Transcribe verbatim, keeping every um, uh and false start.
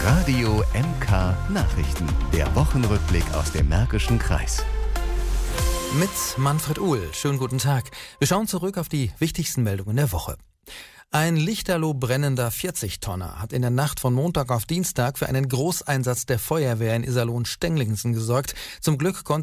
Radio M K Nachrichten. Der Wochenrückblick aus dem Märkischen Kreis. Mit Manfred Uhl. Schönen guten Tag. Wir schauen zurück auf die wichtigsten Meldungen der Woche. Ein lichterloh brennender vierzig-Tonner hat in der Nacht von Montag auf Dienstag für einen Großeinsatz der Feuerwehr in Iserlohn-Stenglinsen gesorgt. Zum Glück konnte